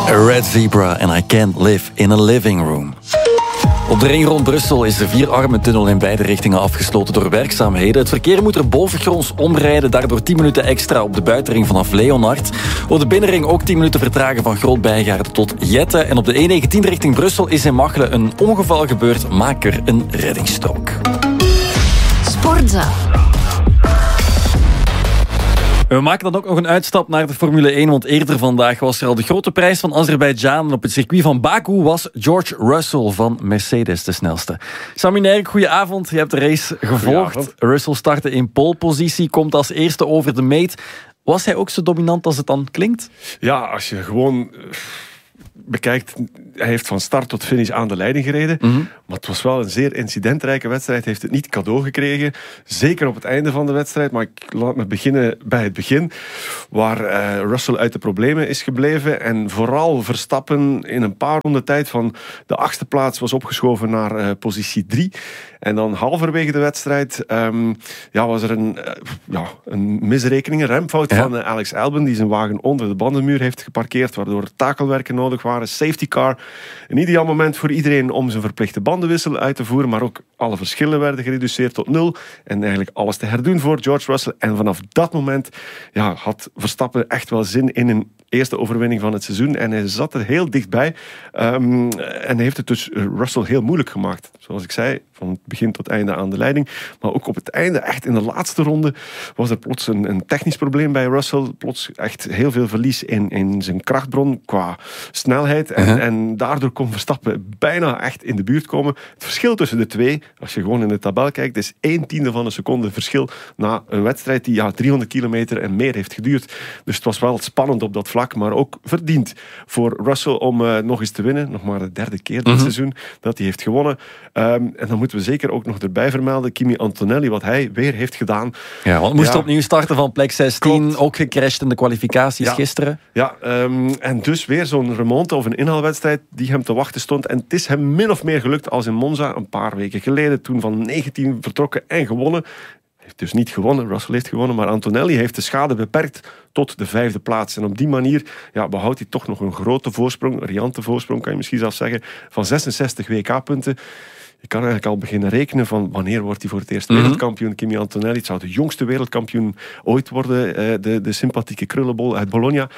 A red zebra and I can't live in a living room. Op de ring rond Brussel is de vierarmentunnel in beide richtingen afgesloten door werkzaamheden. Het verkeer moet er bovengronds omrijden, daardoor 10 minuten extra op de buitenring vanaf Leonard. Op de binnenring ook 10 minuten vertragen van Groot-Bijgaarden tot Jette. En op de E19 richting Brussel is in Machelen een ongeval gebeurd. Maak er een reddingsstok. Sportza. We maken dan ook nog een uitstap naar de Formule 1, want eerder vandaag was er al de grote prijs van Azerbeidzjan. En op het circuit van Baku was George Russell van Mercedes de snelste. Sami Nijrk, goedenavond. Je hebt de race gevolgd. Russell startte in polepositie, komt als eerste over de meet. Was hij ook zo dominant als het dan klinkt? Ja, als je gewoon bekijkt, hij heeft van start tot finish aan de leiding gereden. Mm-hmm. Maar het was wel een zeer incidentrijke wedstrijd. Hij heeft het niet cadeau gekregen. Zeker op het einde van de wedstrijd. Maar ik laat me beginnen bij het begin. Waar Russell uit de problemen is gebleven. En vooral Verstappen in een paar ronden tijd van de 8e plaats was opgeschoven naar positie 3. En dan halverwege de wedstrijd was er een misrekening, een remfout van Alex Albon, die zijn wagen onder de bandenmuur heeft geparkeerd, waardoor takelwerken nodig waren, safety car. Een ideaal moment voor iedereen om zijn verplichte bandenwissel uit te voeren, maar ook alle verschillen werden gereduceerd tot 0 en eigenlijk alles te herdoen voor George Russell. En vanaf dat moment had Verstappen echt wel zin in een eerste overwinning van het seizoen en hij zat er heel dichtbij. En hij heeft het dus Russell heel moeilijk gemaakt. Zoals ik zei, van het begin tot einde aan de leiding. Maar ook op het einde, echt in de laatste ronde, was er plots een technisch probleem bij Russell. Plots echt heel veel verlies in zijn krachtbron qua snelheid. En daardoor kon Verstappen bijna echt in de buurt komen. Het verschil tussen de twee, als je gewoon in de tabel kijkt, is 1/10 van een seconde verschil na een wedstrijd die 300 kilometer en meer heeft geduurd. Dus het was wel spannend op dat vlak, maar ook verdiend voor Russell om nog eens te winnen. Nog maar de 3e keer dit seizoen dat hij heeft gewonnen. En dan moeten we zeker ook nog erbij vermelden Kimi Antonelli, wat hij weer heeft gedaan. Ja, want moest opnieuw starten van plek 16. Klopt. Ook gecrashed in de kwalificaties gisteren. Ja, en dus weer zo'n remonte of een inhaalwedstrijd die hem te wachten stond. En het is hem min of meer gelukt als in Monza een paar weken geleden. Toen van 19 vertrokken en gewonnen. Heeft dus niet gewonnen, Russell heeft gewonnen, maar Antonelli heeft de schade beperkt tot de 5e plaats. En op die manier behoudt hij toch nog een grote voorsprong, een riante voorsprong kan je misschien zelfs zeggen, van 66 WK-punten. Je kan eigenlijk al beginnen rekenen van wanneer wordt hij voor het eerst wereldkampioen, Kimi Antonelli. Het zou de jongste wereldkampioen ooit worden, de sympathieke krullenbol uit Bologna.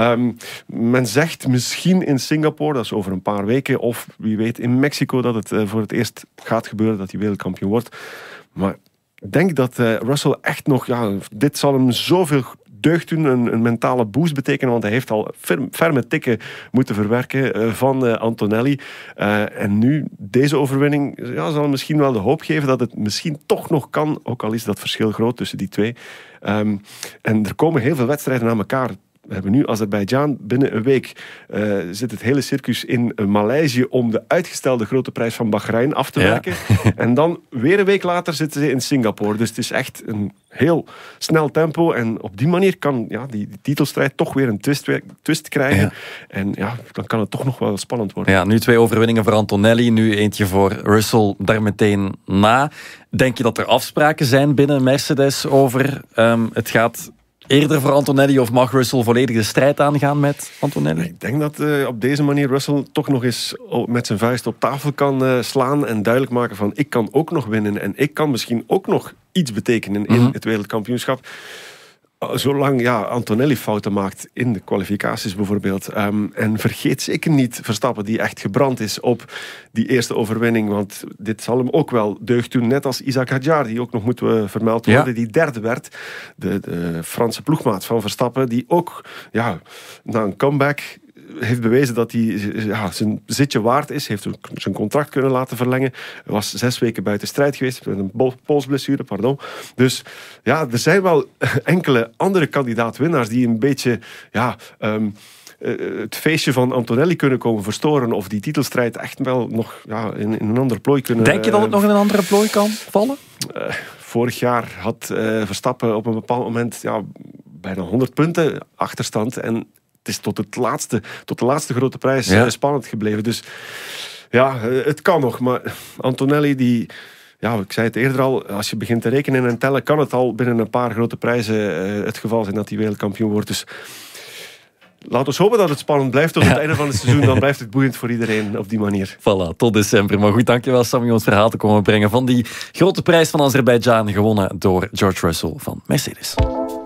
Men zegt misschien in Singapore, dat is over een paar weken, of wie weet in Mexico, dat het voor het eerst gaat gebeuren dat hij wereldkampioen wordt. Maar ik denk dat Russell echt nog, dit zal hem zoveel deugd doen, een mentale boost betekenen, want hij heeft al ferme tikken moeten verwerken van Antonelli. En nu, deze overwinning, zal hem misschien wel de hoop geven dat het misschien toch nog kan, ook al is dat verschil groot tussen die twee. En er komen heel veel wedstrijden aan elkaar. We hebben nu Azerbeidzjan. Binnen een week zit het hele circus in Maleisië om de uitgestelde grote prijs van Bahrein af te werken. En dan weer een week later zitten ze in Singapore. Dus het is echt een heel snel tempo. En op die manier kan die titelstrijd toch weer een twist krijgen. Ja. En dan kan het toch nog wel spannend worden. Ja, nu 2 overwinningen voor Antonelli. Nu eentje voor Russell daar meteen na. Denk je dat er afspraken zijn binnen Mercedes over het gaat eerder voor Antonelli of mag Russell volledig de strijd aangaan met Antonelli? Ik denk dat op deze manier Russell toch nog eens met zijn vuist op tafel kan slaan en duidelijk maken van ik kan ook nog winnen en ik kan misschien ook nog iets betekenen in het wereldkampioenschap. Zolang Antonelli fouten maakt in de kwalificaties bijvoorbeeld. En vergeet zeker niet Verstappen die echt gebrand is op die eerste overwinning. Want dit zal hem ook wel deugd doen. Net als Isaac Hadjar, die ook nog moet vermeld worden. Die 3e werd. De Franse ploegmaat van Verstappen. Die ook na een comeback heeft bewezen dat hij zijn zitje waard is. Heeft zijn contract kunnen laten verlengen. Hij was 6 weken buiten strijd geweest. Met een polsblessure, pardon. Dus er zijn wel enkele andere kandidaat-winnaars die een beetje het feestje van Antonelli kunnen komen verstoren of die titelstrijd echt wel nog in een andere plooi kunnen. Denk je dat het nog in een andere plooi kan vallen? Vorig jaar had Verstappen op een bepaald moment bijna 100 punten achterstand en het is tot de laatste grote prijs spannend gebleven. Dus het kan nog. Maar Antonelli die ik zei het eerder al, als je begint te rekenen en tellen, kan het al binnen een paar grote prijzen het geval zijn dat hij wereldkampioen wordt. Dus Laten we hopen dat het spannend blijft tot het einde van het seizoen. Dan blijft het boeiend voor iedereen op die manier. Voilà, tot december. Maar goed, dankjewel Sammy om het verhaal te komen brengen van die grote prijs van Azerbeidzjan, gewonnen door George Russell van Mercedes.